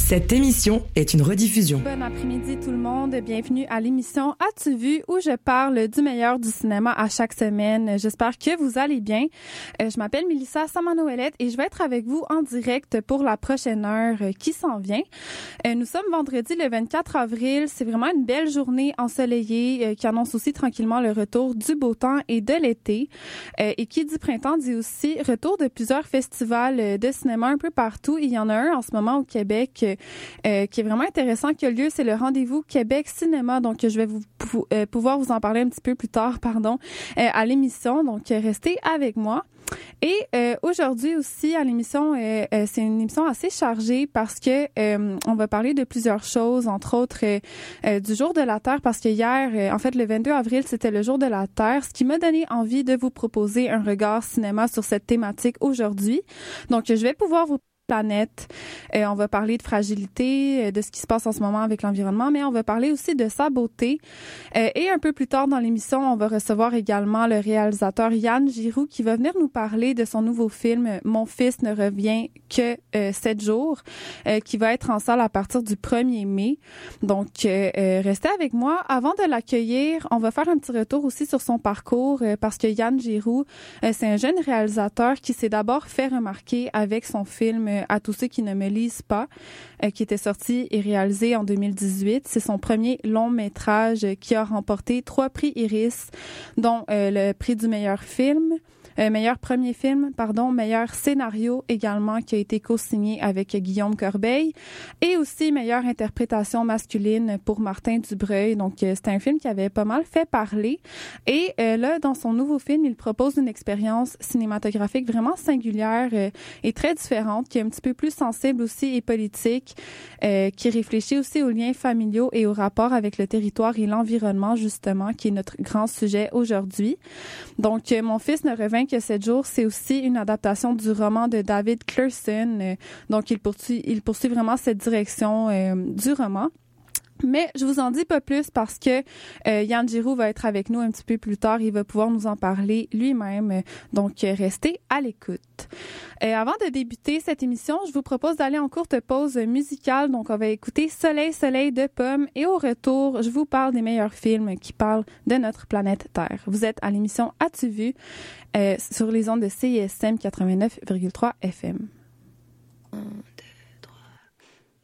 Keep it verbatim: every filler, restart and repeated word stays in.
Cette émission est une rediffusion. Bon après-midi tout le monde, bienvenue à l'émission As-tu vu où je parle du meilleur du cinéma à chaque semaine. J'espère que vous allez bien. Euh, je m'appelle Mélissa Samanoëlette et je vais être avec vous en direct pour la prochaine heure qui s'en vient. Euh, nous sommes vendredi le vingt-quatre avril. C'est vraiment une belle journée ensoleillée euh, qui annonce aussi tranquillement le retour du beau temps et de l'été. Euh, et qui dit printemps dit aussi retour de plusieurs festivals de cinéma un peu partout. Il y en a un en ce moment au Québec Euh, qui est vraiment intéressant, qui a lieu, c'est le rendez-vous Québec Cinéma. Donc, je vais vous pou- euh, pouvoir vous en parler un petit peu plus tard, pardon, euh, à l'émission. Donc, euh, restez avec moi. Et euh, aujourd'hui aussi à l'émission, euh, euh, c'est une émission assez chargée parce que euh, on va parler de plusieurs choses, entre autres euh, euh, du jour de la Terre, parce que hier, euh, en fait le vingt-deux avril, c'était le jour de la Terre, ce qui m'a donné envie de vous proposer un regard cinéma sur cette thématique aujourd'hui. Donc, je vais pouvoir vous planète. Euh, on va parler de fragilité, euh, de ce qui se passe en ce moment avec l'environnement, mais on va parler aussi de sa beauté. Euh, et un peu plus tard dans l'émission, on va recevoir également le réalisateur Yann Giroux qui va venir nous parler de son nouveau film « Mon fils ne revient que euh, sept jours euh, » qui va être en salle à partir du premier mai. Donc, euh, euh, restez avec moi. Avant de l'accueillir, on va faire un petit retour aussi sur son parcours euh, parce que Yann Giroux, euh, c'est un jeune réalisateur qui s'est d'abord fait remarquer avec son film euh, À tous ceux qui ne me lisent pas, euh, qui était sorti et réalisé en deux mille dix-huit. C'est son premier long métrage euh, qui a remporté trois prix Iris, dont euh, le prix du meilleur film, euh, meilleur premier film, pardon, meilleur scénario également, qui a été co-signé avec Guillaume Corbeil, et aussi meilleure interprétation masculine pour Martin Dubreuil. Donc, euh, c'était un film qui avait pas mal fait parler. Et euh, là, dans son nouveau film, il propose une expérience cinématographique vraiment singulière euh, et très différente, qui est un petit peu plus sensible aussi et politique, euh, qui réfléchit aussi aux liens familiaux et au rapport avec le territoire et l'environnement, justement, qui est notre grand sujet aujourd'hui. Donc, euh, Mon fils ne revient que sept jours, c'est aussi une adaptation du roman de David Clerson. Euh, donc, il poursuit, il poursuit vraiment cette direction euh, du roman. Mais je vous en dis pas plus parce que euh, Yann Giroux va être avec nous un petit peu plus tard. Il va pouvoir nous en parler lui-même. Donc, euh, restez à l'écoute. Euh, avant de débuter cette émission, je vous propose d'aller en courte pause musicale. Donc, on va écouter Soleil, Soleil de Pommes. Et au retour, je vous parle des meilleurs films qui parlent de notre planète Terre. Vous êtes à l'émission As-tu vu euh, sur les ondes de C I S M quatre-vingt-neuf virgule trois F M.